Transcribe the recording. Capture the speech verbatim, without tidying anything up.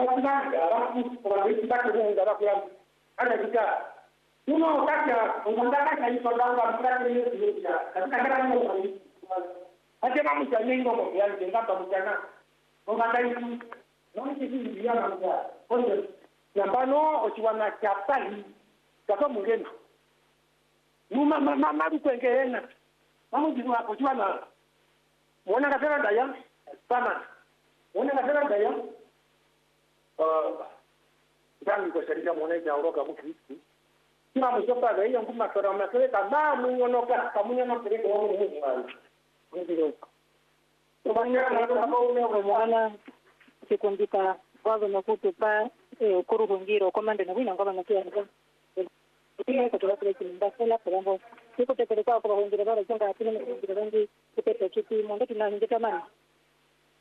tunataka alafu kwa hiyo tutaka kuenda alafu ana kita uno kaka unataka kaifa danga mtaka ni ndio katika kama ni hata kama mtajengo kwa yani jenga pamoja ongandai noni kisi ya manga konde nambano ochiwana chapali kaka mungena numa mama madu kwengena mamu jiwa ochiwana mwana kasera ndaya sana mwana kasera ndaya uh ndangi kwa serikali mwana ya uroka mkristo kila msopa za hiyo nguma kwa makere kama munyono ka kamunya no kile kwa mungu mwana ndio tubanya na kama ume mwana sekondika wazo na kutupa eh kuru ngiro komanda na wina ngoma na kia ngo ile kwa sababu ile kimbasela kwa sababu siko tepeleka kwa ngiro bara changa atini ngiro rangi kutepe kiti mondo tunangi tamani